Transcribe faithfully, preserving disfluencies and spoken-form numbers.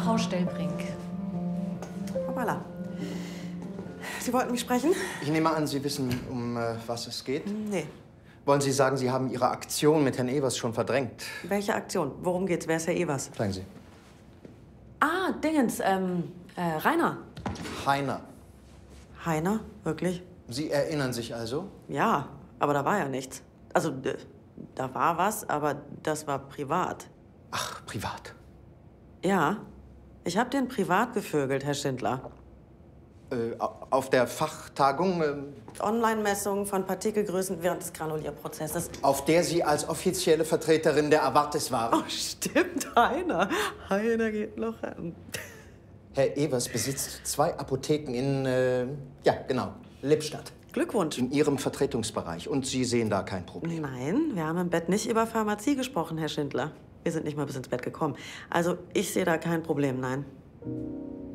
Frau Stellbrink. Hoppala. Sie wollten mich sprechen? Ich nehme an, Sie wissen, um äh, was es geht? Nee. Wollen Sie sagen, Sie haben Ihre Aktion mit Herrn Evers schon verdrängt? Welche Aktion? Worum geht's? Wer ist Herr Evers? Sagen Sie. Ah, Dingens, ähm, äh, Rainer. Heiner. Heiner? Wirklich? Sie erinnern sich also? Ja, aber da war ja nichts. Also, äh, da war was, aber das war privat. Ach, privat. Ja, ich habe den privat gevögelt, Herr Schindler. Äh, auf der Fachtagung, äh, Online-Messungen von Partikelgrößen während des Granulierprozesses. auf der Sie als offizielle Vertreterin der Avartis waren? Oh, stimmt, Heiner. Heiner geht noch an. Herr Evers besitzt zwei Apotheken in, äh, ja, genau, Lippstadt. Glückwunsch. In Ihrem Vertretungsbereich. Und Sie sehen da kein Problem? Nein, wir haben im Bett nicht über Pharmazie gesprochen, Herr Schindler. Wir sind nicht mal bis ins Bett gekommen. Also, ich sehe da kein Problem, nein.